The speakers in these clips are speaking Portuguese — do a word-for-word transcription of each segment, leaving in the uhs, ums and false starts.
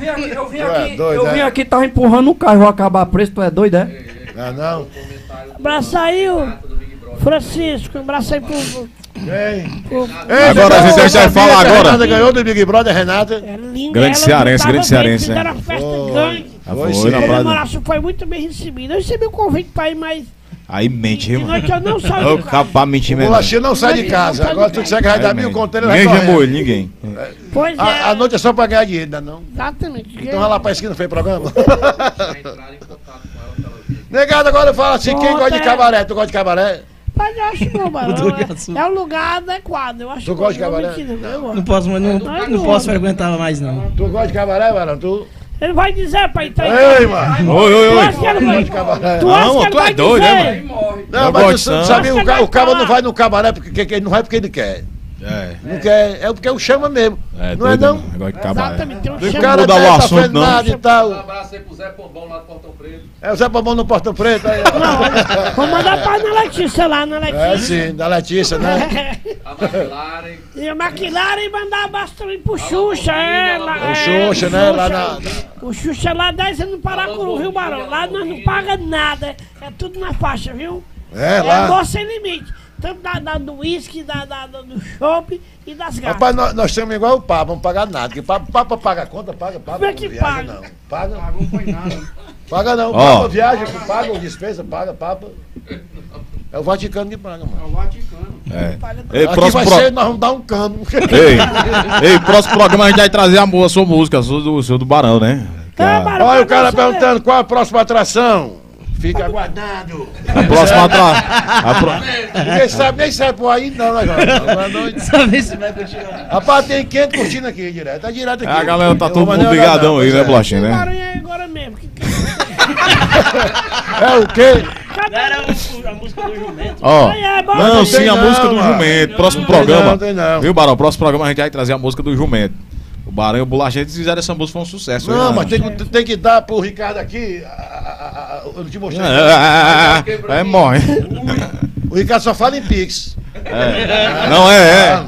vim aqui, eu vim Tu é aqui, doido, eu é? vim aqui, tava empurrando um carro, vou acabar preço, tu é doido, é? Não, não. Abraço aí, o Francisco. Abraço aí pro. Quem? Ei, Agora a gente Renata, vai falar Renata agora. ganhou do Big Brother, Renata. É linda, Grande ela cearense, tava grande bem, cearense, fizeram né? uma festa Foi. grande. Ah, Foi foi sim. na A praia. comemoração foi muito bem recebida. Eu recebi o convite pra ir, mas Aí mente, de irmão. noite eu não saio Ô, de casa. capaz mentir O mesmo. bolachinho não sai de casa. Agora tu disser que vai dar mil conteiros, vai Ninguém correndo. gemou ele, ninguém. Pois é, A, a noite é só pra ganhar dinheiro, ainda não? exatamente. Então vai lá pra esquina, não fez programa? Negado, agora fala assim, quem gosta de cabaré? Tu gosta de cabaré? Mas eu acho bom, mano. Mudou de assunto. É o lugar adequado. Eu acho Tu bom, gosta de não, cabaré? mentira, eu gosto. Não posso, mas não, Não, não posso frequentar mais, não. Tu gosta de cabaré, Varão? Tu? Ele vai dizer pra entrar em Ei, mano! Oi, oi, Tu oi. acha que ele vai, de cabaré. tu acha Não, que ele tu é vai doido, dizer? né, Não, Eu mas gosto tu, tu de sabe, samba. o, ca, o cara não vai no cabaré porque que- que- não vai porque ele quer. É. Não quer, é porque o chama mesmo. É, não é doido, não? Negócio de cabaré. Exatamente, tem um O chama. cara mudar o tá assunto, fazendo não. nada e tal. abraço aí pro Zé Pombão lá do Portão Preto. É o Zé Pamão no Portão Preto. Aí, ó. Vou mandar pra Ana Letícia lá, Ana É Letícia. sim, da Letícia, né? A McLaren. E a McLaren e mandar bastante pro Xuxa, é. Lá, O é, Xuxa, né? Lá na. O Xuxa lá dez anos no Paracuru, viu, Barão? Lá nós não paga nada, é tudo na faixa, viu? É, É lá. amor sem limite. Tanto da, da, do uísque, da, da, do do chopp e das gatas. Rapaz, nós, nós temos igual o Papa, não pagar nada. Que Papa, Papa paga a conta, paga, paga. Como é que não viaja, paga? Não. Paga. Não foi nada. Paga não. Ó. Papa viaja, paga, o despesa, paga, Papa. É o Vaticano que paga, mano. É. Ei, Aqui próximo vai pro... ser, nós vamos dar um cano. Ei, ei, próximo programa a gente vai trazer a, mu- a sua música, a sua do, seu do Barão, né? Que É, a, Barão, Olha o cara vai saber. perguntando qual a próxima atração. Fica aguardando. a próxima atra... a pro- Ninguém sabe, nem sabe por aí, não, né, João? Boa noite. Sabe se vai continuar. Rapaz, tem quinhentos curtindo aqui direto. Tá direto aqui. A galera tá Eu todo vou mundo nem olhar, ligadão não, aí, né, pois é. Bolachinha, né? Barão é agora mesmo. Que- É o quê? Era o- a música do jumento. Ó, Ai, é, bom, não, não sim, tem a não, música do mano. jumento. Próximo Não tem programa. não, tem não. Viu, Barão? Próximo programa a gente vai trazer a música do jumento. O Barão e o Bolachinha, eles fizeram essa música, foi um sucesso. Não, né? mas tem, que- tem que dar pro Ricardo aqui. a- a- a- Eu te mostrei. É, é, morre. O Ricardo só fala em Pix. É. Não, é, é.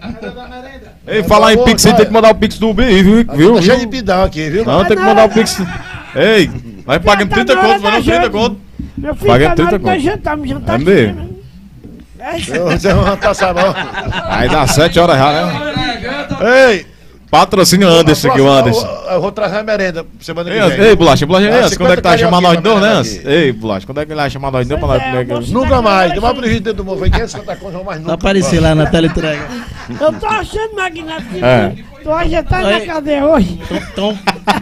Ei, falar em Pix, você tem que mandar o Pix do B, viu? viu? Tá cheio de pidão aqui, viu? Não, tem que mandar o Pix. Ei, nós pagamos trinta Tá na hora conto, da mas não trinta janta. conto. Meu filho, Paga tá na trinta hora de nós conto. jantar, me jantar É aqui, mesmo? né? É isso. Você vai passar mal. Aí dá sete horas já, né? Ei! Patrocínio Anderson aqui, o Anderson. Eu, eu vou trazer a merenda semana que Ei, vem. ei, Bolacha, Bolacha, Ah, Anderson, quando é cinquenta que tá chamando nós de novo, né, carioquinha Anderson? pra mim Ei, Bolacha, quando é que ele vai chamar nós de novo pra nós Pois é, comer eu aqui? vou- Nunca mais. Deu mais prejuízo do mundo. Foi quinhentos e cinquenta conto, mais nunca. Vai aparecer lá na teleentrega. Eu tô achando, Magnata, que É. tu hoje tá na Oi. cadeia hoje. Então,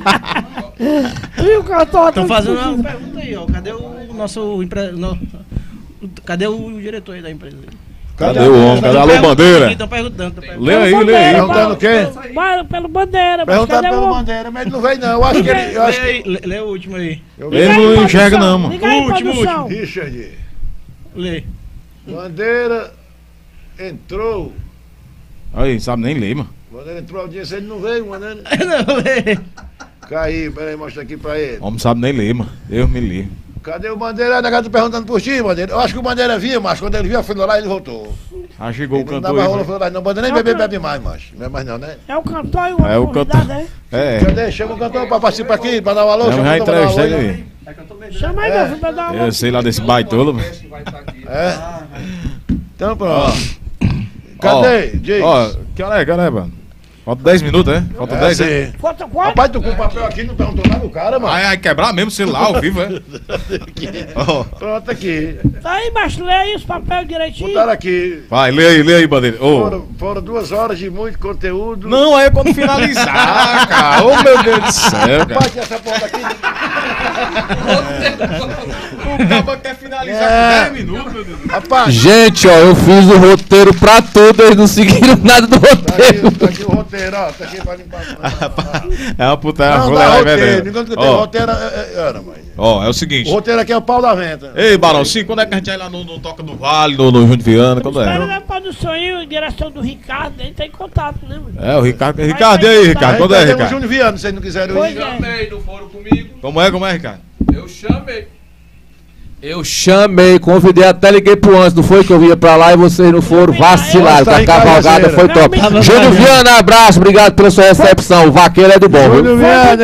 Tu e o cantor estão tão fazendo uma discutindo. pergunta aí, ó. Cadê o nosso empre... no- Cadê o diretor aí da empresa? Cadê o homem? Cadê a Alô Bandeira? Estão perguntando, estão perguntando. Lê aí, lê aí. Perguntando o quê? Vai pelo bandeira, mas Perguntando cadê pelo o... bandeira, mas ele não veio não. Eu acho que ele... Eu Lê acho que... aí, lê, lê o último aí. Ele não enxerga não, mano. Liga aí, Último, produção. Richard, Lê. bandeira entrou. Aí, sabe nem ler, mano. Bandeira entrou a audiência, ele não veio, bandeira. Não, lê. Caiu, peraí, mostra aqui pra ele. O homem sabe nem ler, mano. Eu me li. Cadê o Bandeira? Negado tô perguntando por ti, Bandeira. Eu acho que o Bandeira vinha, mas quando ele viu, foi lá e ele voltou. Ah, chegou o Ele não dá cantor mais aí. rola, foi. falou, mas não, Bandeira nem bebe, bebe mais, macho. Não é mais não, né? É o cantor e o É o convidado, cantor. é? É, Cadê? Chama o cantor pra participar aqui, pra dar um alô. eu chama já o cantor pra dar um entrevistei alô. ele aí. Chama aí, meu filho, pra dar uma... Eu sei lá desse baitolo, mano. Vai estar aqui. É? Então pronto. Cadê? Diz. Ó, que hora é, que hora é, mano? Falta dez minutos, é? Falta É, dez, é? sim. Falta quatro? Rapaz, tu com o papel aqui não perguntou nada do cara, mano. Ai, ai, quebrar mesmo o celular ao vivo, é? Ó, Pronto aqui. Tá aí, macho, lê aí os papéis direitinho. Botaram aqui. vai, lê aí, lê aí, Bandeira. Ô. Foram, foram duas horas de muito conteúdo. Não, é quando finalizar, cara. Ô, meu Deus do céu, cara. Rapaz, tinha essa porra daqui. O cara quer finalizar É. com dez minutos, meu Deus. Rapaz, Gente, ó, eu fiz o roteiro pra tudo, eles não seguiram nada do tá roteiro. aqui, tá aqui o roteiro, ó. Tá aqui pra limpar. É uma puta, Não uma dá mulher roteiro. velha. Enquanto que eu tenho Ó, roteiro, é, é, era, mãe. ó, é o O seguinte. roteiro aqui é o pau da venta. Ei, Barão, sim, quando é que a gente vai lá no, no Toca do Vale, no, no Júnior Viana, quando Espera é? na produção aí, em direção do Ricardo, ele tá em contato, né, mano? É, o Ricardo. Ricardo, e aí, Ricardo? Quando é, Temos o Ricardo? Júnior Viana, se vocês não quiserem Pois ir. é. Chamei, não foram comigo. Como é, como é, Ricardo? Eu chamei. Eu chamei, convidei, até liguei pro antes, não foi que eu vinha pra lá e vocês não foram, vacilaram, que a cavalgada foi top. Realmente- Júnior Viana, abraço, obrigado pela sua recepção, o vaqueiro é do bom, viu? Júnior Viana.